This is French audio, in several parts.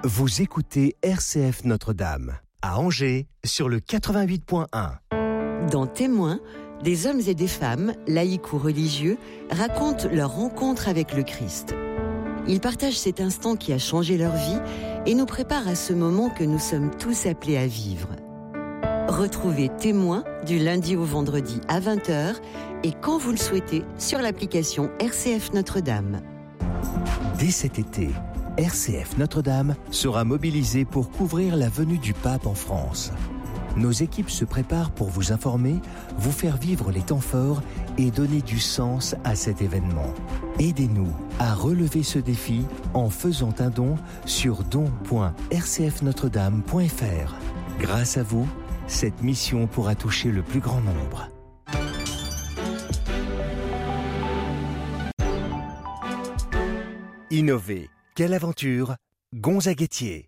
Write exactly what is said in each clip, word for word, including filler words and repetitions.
Vous écoutez R C F Notre-Dame, à Angers, sur le quatre-vingt-huit point un. Dans Témoins, des hommes et des femmes, laïcs ou religieux, racontent leur rencontre avec le Christ. Ils partagent cet instant qui a changé leur vie et nous préparent à ce moment que nous sommes tous appelés à vivre. Retrouvez Témoins du lundi au vendredi à vingt heures et quand vous le souhaitez sur l'application R C F Notre-Dame. Dès cet été, R C F Notre-Dame sera mobilisée pour couvrir la venue du pape en France. Nos équipes se préparent pour vous informer, vous faire vivre les temps forts et donner du sens à cet événement. Aidez-nous à relever ce défi en faisant un don sur don point r c f notre dame point f r. Grâce à vous, cette mission pourra toucher le plus grand nombre. Innover, quelle aventure! Gonzaguettier.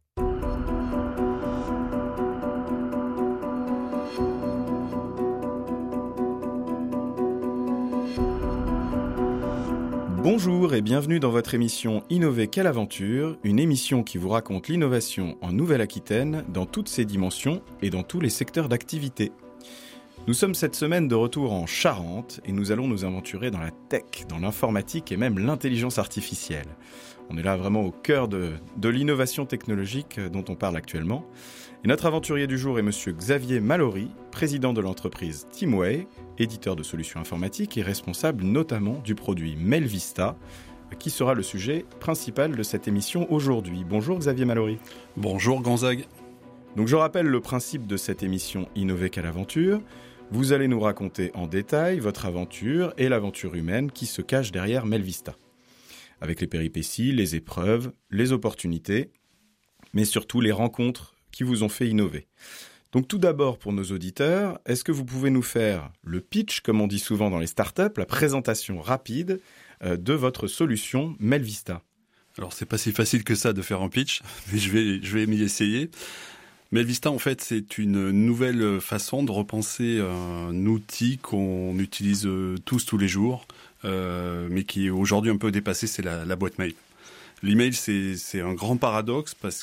Bonjour et bienvenue dans votre émission Innover, quelle aventure, une émission qui vous raconte l'innovation en Nouvelle-Aquitaine dans toutes ses dimensions et dans tous les secteurs d'activité. Nous sommes cette semaine de retour en Charente et nous allons nous aventurer dans la tech, dans l'informatique et même l'intelligence artificielle. On est là vraiment au cœur de, de l'innovation technologique dont on parle actuellement. Et notre aventurier du jour est monsieur Xavier Mallory, président de l'entreprise Teamway, éditeur de solutions informatiques et responsable notamment du produit Melvista, qui sera le sujet principal de cette émission aujourd'hui. Bonjour Xavier Mallory. Bonjour Gonzague. Donc je rappelle le principe de cette émission Innover quelle aventure. Vous allez nous raconter en détail votre aventure et l'aventure humaine qui se cache derrière Melvista. Avec les péripéties, les épreuves, les opportunités, mais surtout les rencontres qui vous ont fait innover. Donc tout d'abord pour nos auditeurs, est-ce que vous pouvez nous faire le pitch, comme on dit souvent dans les startups, la présentation rapide euh, de votre solution Melvista? Alors c'est pas si facile que ça de faire un pitch, mais je vais, je vais m'y essayer. Melvista, en fait, c'est une nouvelle façon de repenser un outil qu'on utilise tous, tous les jours, euh, mais qui est aujourd'hui un peu dépassé, c'est la, la boîte mail. L'email, c'est, c'est un grand paradoxe parce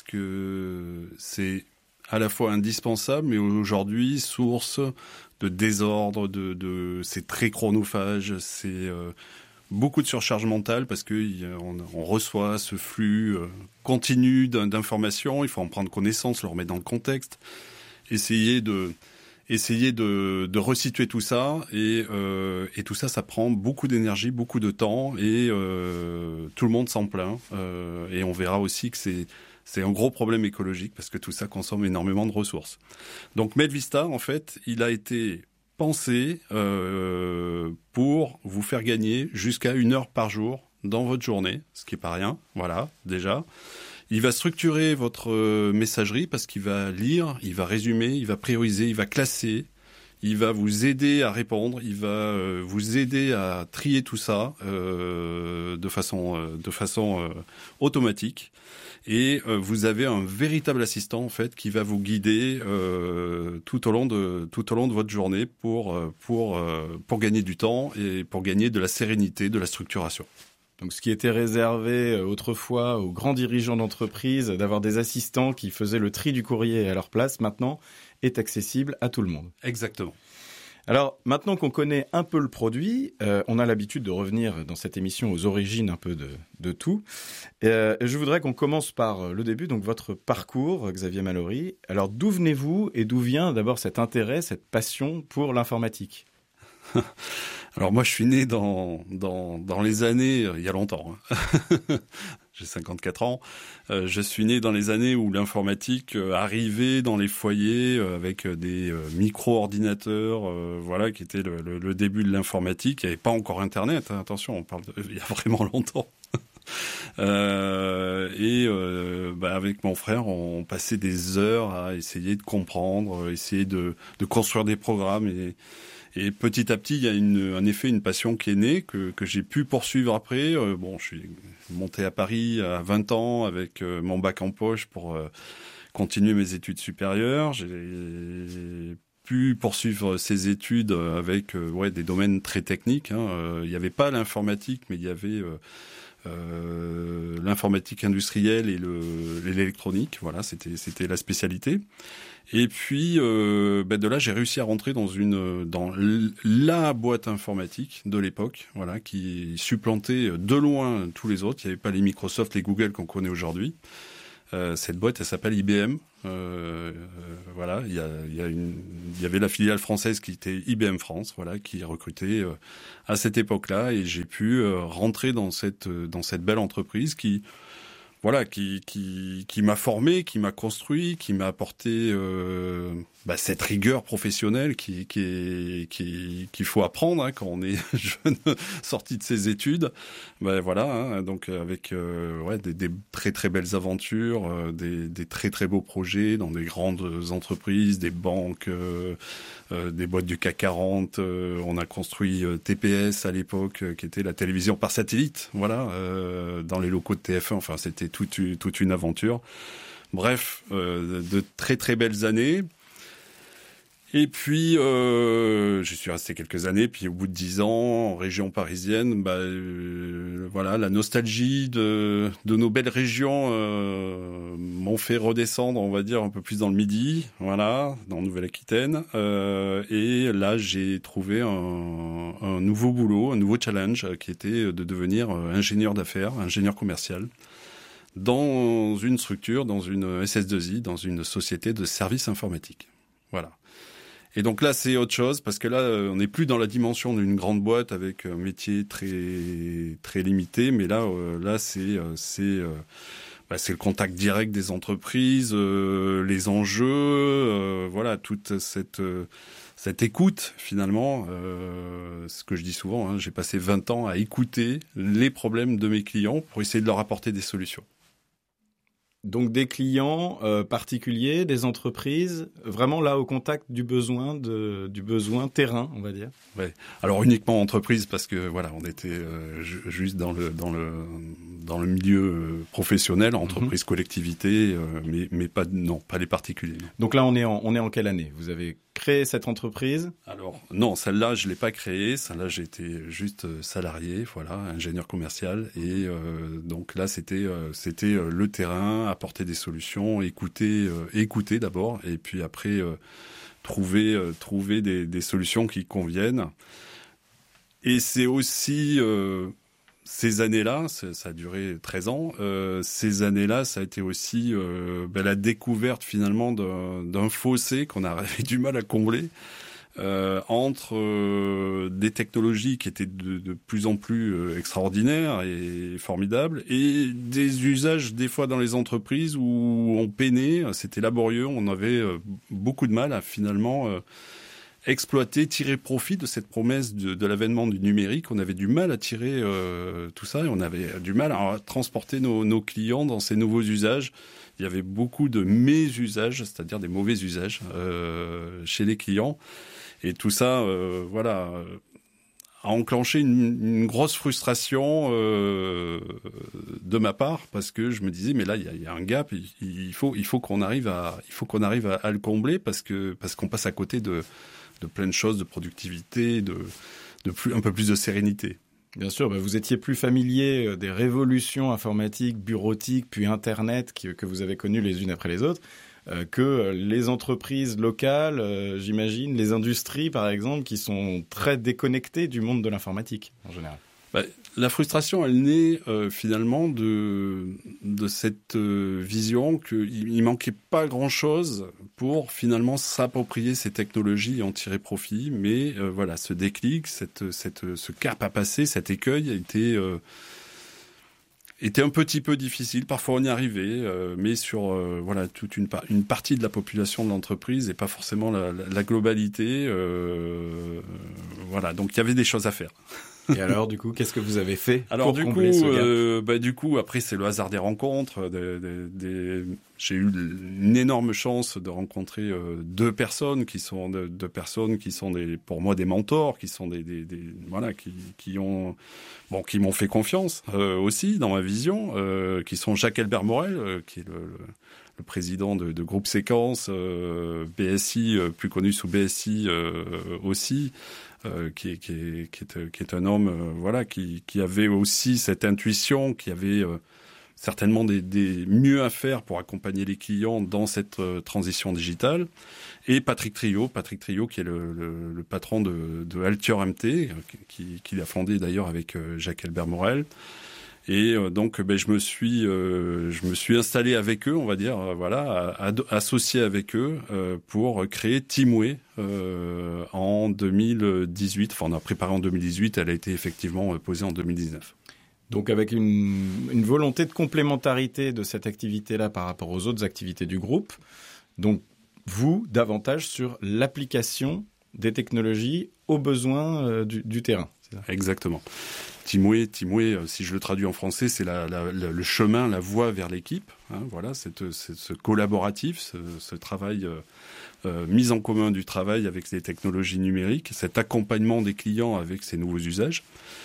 que c'est à la fois indispensable, mais aujourd'hui, source de désordre, de, de, c'est très chronophage, c'est euh, beaucoup de surcharge mentale parce que on, on reçoit ce flux euh, continu d'informations, il faut en prendre connaissance, le remettre dans le contexte, essayer de essayer de, de resituer tout ça et, euh, et tout ça, ça prend beaucoup d'énergie, beaucoup de temps et euh, tout le monde s'en plaint euh, et on verra aussi que c'est c'est un gros problème écologique parce que tout ça consomme énormément de ressources. Donc Melvista, en fait, il a été pensé euh, pour vous faire gagner jusqu'à une heure par jour dans votre journée, ce qui est pas rien, voilà, déjà. Il va structurer votre messagerie parce qu'il va lire, il va résumer, il va prioriser, il va classer, il va vous aider à répondre, il va euh, vous aider à trier tout ça euh, de façon, euh, de façon euh, automatique. Et euh, vous avez un véritable assistant en fait qui va vous guider euh, tout au long de tout au long de votre journée pour pour euh, pour gagner du temps et pour gagner de la sérénité, de la structuration. Donc ce qui était réservé autrefois aux grands dirigeants d'entreprise, d'avoir des assistants qui faisaient le tri du courrier à leur place, maintenant est accessible à tout le monde. Exactement. Alors maintenant qu'on connaît un peu le produit, euh, on a l'habitude de revenir dans cette émission aux origines un peu de, de tout. Euh, je voudrais qu'on commence par le début, donc votre parcours, Xavier Mallory. Alors d'où venez-vous et d'où vient d'abord cet intérêt, cette passion pour l'informatique ? Alors moi je suis né dans dans dans les années il y a longtemps. Hein. J'ai cinquante-quatre ans. Euh, je suis né dans les années où l'informatique euh, arrivait dans les foyers euh, avec des euh, micro-ordinateurs, euh, voilà, qui était le, le, le début de l'informatique. Il n'y avait pas encore Internet. Hein, attention, on parle de, il y a vraiment longtemps. euh, et euh, bah, avec mon frère, on passait des heures à essayer de comprendre, essayer de de construire des programmes et Et petit à petit, il y a une, en effet une passion qui est née, que, que j'ai pu poursuivre après. Euh, bon, je suis monté à Paris à vingt ans avec euh, mon bac en poche pour euh, continuer mes études supérieures. J'ai pu poursuivre ces études avec euh, ouais, des domaines très techniques. Hein. Euh, il n'y avait pas l'informatique, mais il y avait... Euh, euh, l'informatique industrielle et, le, et l'électronique. Voilà, c'était, c'était la spécialité. Et puis, euh, ben de là, j'ai réussi à rentrer dans une, dans la boîte informatique de l'époque, voilà, qui supplantait de loin tous les autres. Il n'y avait pas les Microsoft, les Google qu'on connaît aujourd'hui. Euh, cette boîte, elle s'appelle I B M. Euh, euh, voilà, il y, a, il y, a une, il y avait la filiale française qui était I B M France, voilà, qui recrutait euh, à cette époque-là, et j'ai pu euh, rentrer dans cette dans cette belle entreprise qui voilà, qui qui qui m'a formé, qui m'a construit, qui m'a apporté euh, bah, cette rigueur professionnelle qui qui est, qui qu'il faut apprendre hein, quand on est jeune sorti de ses études. Ben voilà, hein, donc avec euh, ouais des, des très très belles aventures, euh, des des très très beaux projets dans des grandes entreprises, des banques, euh, euh, des boîtes du C A C quarante. Euh, on a construit euh, T P S à l'époque, euh, qui était la télévision par satellite. Voilà, euh, dans les locaux de T F un. Enfin, c'était toute toute une aventure. Bref, euh, de très très belles années. Et puis, euh, je suis resté quelques années. Puis, au bout de dix ans, en région parisienne, bah, euh, voilà, la nostalgie de de nos belles régions euh, m'ont fait redescendre, on va dire, un peu plus dans le Midi, voilà, dans Nouvelle-Aquitaine. Euh, et là, j'ai trouvé un, un nouveau boulot, un nouveau challenge, qui était de devenir ingénieur d'affaires, ingénieur commercial, dans une structure, dans une S S deux I, dans une société de services informatiques. Voilà. Et donc là, c'est autre chose, parce que là, on n'est plus dans la dimension d'une grande boîte avec un métier très très limité, mais là, euh, là, c'est c'est euh, bah, c'est le contact direct des entreprises, euh, les enjeux, euh, voilà, toute cette euh, cette écoute finalement. Euh, ce que je dis souvent, hein, j'ai passé vingt ans à écouter les problèmes de mes clients pour essayer de leur apporter des solutions. Donc des clients euh, particuliers, des entreprises, vraiment là au contact du besoin de du besoin terrain, on va dire. Ouais. Alors uniquement entreprise parce que voilà, on était euh, ju- juste dans le dans le dans le milieu professionnel, entreprise, mmh. collectivité, euh, mais mais pas non, pas les particuliers. Non. Donc là on est en on est en quelle année ? Vous avez créé cette entreprise ? Alors non, celle-là je l'ai pas créée, celle-là j'étais juste salarié, voilà, ingénieur commercial et euh, donc là c'était euh, c'était euh, le terrain, apporter des solutions, écouter euh, écouter d'abord et puis après euh, trouver euh, trouver des des solutions qui conviennent. Et c'est aussi euh, ces années-là, ça a duré treize ans, euh, ces années-là, ça a été aussi euh, ben, la découverte finalement d'un, d'un fossé qu'on avait du mal à combler euh, entre euh, des technologies qui étaient de, de plus en plus euh, extraordinaires et formidables et des usages des fois dans les entreprises où on peinait, c'était laborieux, on avait euh, beaucoup de mal à finalement... Euh, exploiter, tirer profit de cette promesse de, de l'avènement du numérique. On avait du mal à tirer euh, tout ça et on avait du mal à transporter nos, nos clients dans ces nouveaux usages. Il y avait beaucoup de mésusages, c'est-à-dire des mauvais usages euh, chez les clients. Et tout ça, euh, voilà, a enclenché une, une grosse frustration euh, de ma part parce que je me disais mais là il y a, il y a un gap, il, il faut il faut qu'on arrive à il faut qu'on arrive à, à le combler parce que parce qu'on passe à côté de de plein de choses, de productivité, de, de plus, un peu plus de sérénité. Bien sûr, bah vous étiez plus familier des révolutions informatiques, bureautiques, puis Internet qui, que vous avez connues les unes après les autres, euh, que les entreprises locales, euh, j'imagine, les industries par exemple, qui sont très déconnectées du monde de l'informatique en général. Bah, la frustration, elle naît euh, finalement de de cette euh, vision qu'il il manquait pas grand-chose pour finalement s'approprier ces technologies et en tirer profit. Mais euh, voilà, ce déclic, cette cette ce cap à passer, cet écueil a été euh, était un petit peu difficile. Parfois, on y arrivait, euh, mais sur euh, voilà toute une, par- une partie de la population de l'entreprise et pas forcément la, la, la globalité. Euh, voilà, donc il y avait des choses à faire. Et alors, du coup, qu'est-ce que vous avez fait alors, pour du combler coup, ce gap ? euh, bah, du coup, après, c'est le hasard des rencontres. Des, des, des... J'ai eu une énorme chance de rencontrer euh, deux personnes qui sont de, deux personnes qui sont des, pour moi, des mentors, qui sont des, des, des voilà, qui, qui ont, bon, qui m'ont fait confiance euh, aussi dans ma vision, euh, qui sont Jacques Albert Morel, euh, qui est le, le le président de, de Groupe Séquence, euh, B S I, euh, plus connu sous B S I euh, aussi, euh, qui, est, qui, est, qui, est, qui est un homme euh, voilà, qui, qui avait aussi cette intuition, qui avait euh, certainement des, des mieux à faire pour accompagner les clients dans cette euh, transition digitale. Et Patrick Trio, Patrick Trio qui est le, le, le patron de, de Altior M T, qui, qui l'a fondé d'ailleurs avec euh, Jacques-Albert Morel. Et euh, donc, ben, je me suis, euh, je me suis installé avec eux, on va dire, euh, voilà, à, à, associé avec eux euh, pour créer Teamway euh, en deux mille dix-huit. Enfin, on a préparé en deux mille dix-huit, elle a été effectivement posée en deux mille dix-neuf. Donc, avec une, une volonté de complémentarité de cette activité-là par rapport aux autres activités du groupe. Donc, vous, davantage sur l'application des technologies aux besoins euh, du, du terrain. C'est ça ? Exactement. Teamway, Teamway, si je le traduis en français, c'est la, la, la, le chemin, la voie vers l'équipe. Hein, voilà, c'est, c'est ce collaboratif, ce, ce travail euh, euh, mise en commun du travail avec les technologies numériques, cet accompagnement des clients avec ces nouveaux usages.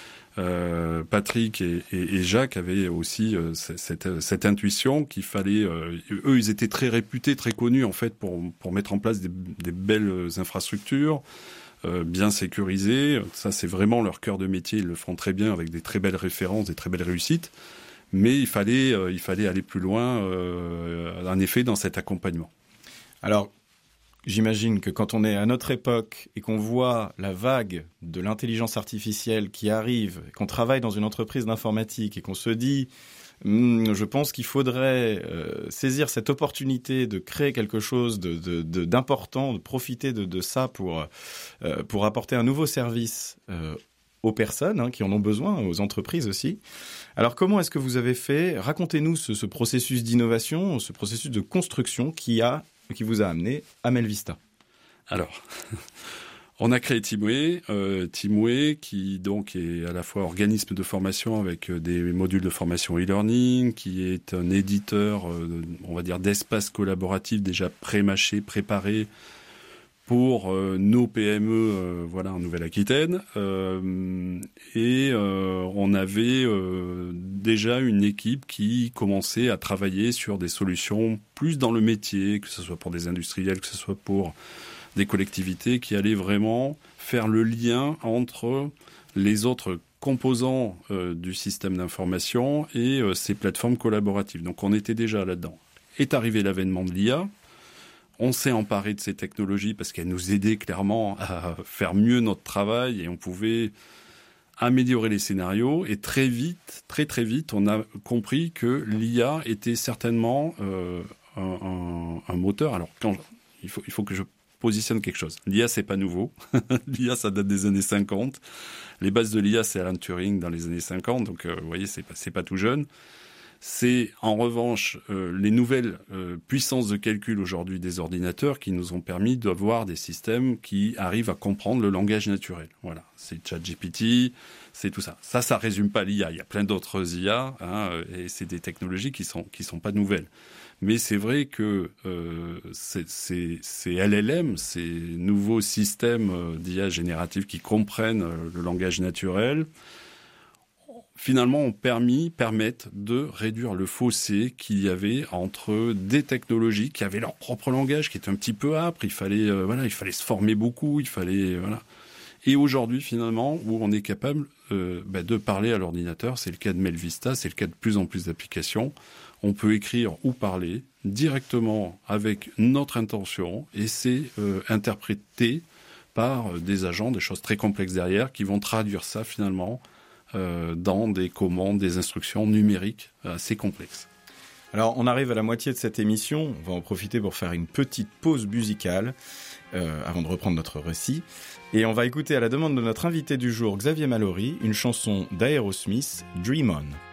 Euh, Patrick et, et, et Jacques avaient aussi euh, cette, cette intuition qu'il fallait. Euh, eux, ils étaient très réputés, très connus en fait pour pour mettre en place des, des belles infrastructures. Euh, bien sécurisés, ça c'est vraiment leur cœur de métier, ils le font très bien avec des très belles références, des très belles réussites, mais il fallait, euh, il fallait aller plus loin, euh, en effet, dans cet accompagnement. Alors, j'imagine que quand on est à notre époque et qu'on voit la vague de l'intelligence artificielle qui arrive, qu'on travaille dans une entreprise d'informatique et qu'on se dit je pense qu'il faudrait euh, saisir cette opportunité de créer quelque chose de, de, de, d'important, de profiter de, de ça pour, euh, pour apporter un nouveau service euh, aux personnes hein, qui en ont besoin, aux entreprises aussi. Alors comment est-ce que vous avez fait ? Racontez-nous ce, ce processus d'innovation, ce processus de construction qui, a, qui vous a amené à Melvista. Alors... On a créé Teamway, euh, Teamway qui donc est à la fois organisme de formation avec des modules de formation e-learning, qui est un éditeur, euh, on va dire, d'espace collaboratif déjà pré-mâché, préparé pour euh, nos P M E, euh, voilà, en Nouvelle-Aquitaine. Euh, et euh, on avait euh, déjà une équipe qui commençait à travailler sur des solutions plus dans le métier, que ce soit pour des industriels, que ce soit pour des collectivités qui allaient vraiment faire le lien entre les autres composants euh, du système d'information et euh, ces plateformes collaboratives. Donc on était déjà là-dedans. Est arrivé l'avènement de l'I A. On s'est emparé de ces technologies parce qu'elles nous aidaient clairement à faire mieux notre travail et on pouvait améliorer les scénarios. Et très vite, très très vite, on a compris que l'I A était certainement euh, un, un, un moteur. Alors quand il faut, il faut que je positionne quelque chose. L'I A, c'est pas nouveau. L'I A, ça date des années cinquante. Les bases de l'I A, c'est Alan Turing dans les années cinquante. Donc, euh, vous voyez, c'est pas, c'est pas tout jeune. C'est, en revanche, euh, les nouvelles euh, puissances de calcul aujourd'hui des ordinateurs qui nous ont permis d'avoir des systèmes qui arrivent à comprendre le langage naturel. Voilà. C'est ChatGPT, c'est tout ça. Ça, ça résume pas l'I A. Il y a plein d'autres I A, hein, et c'est des technologies qui sont, qui sont pas nouvelles. Mais c'est vrai que euh, c'est, c'est, ces L L M, ces nouveaux systèmes d'I A génératifs qui comprennent le langage naturel, finalement ont permis, permettent de réduire le fossé qu'il y avait entre des technologies qui avaient leur propre langage, qui était un petit peu âpre. Il fallait, euh, voilà, il fallait se former beaucoup, il fallait, voilà. Et aujourd'hui, finalement, où on est capable euh, bah, de parler à l'ordinateur, c'est le cas de Melvista, c'est le cas de plus en plus d'applications. On peut écrire ou parler directement avec notre intention et c'est euh, interprété par des agents, des choses très complexes derrière qui vont traduire ça finalement euh, dans des commandes, des instructions numériques assez complexes. Alors on arrive à la moitié de cette émission, on va en profiter pour faire une petite pause musicale euh, avant de reprendre notre récit. Et on va écouter à la demande de notre invité du jour, Xavier Mallory, une chanson d'Aerosmith, Dream On.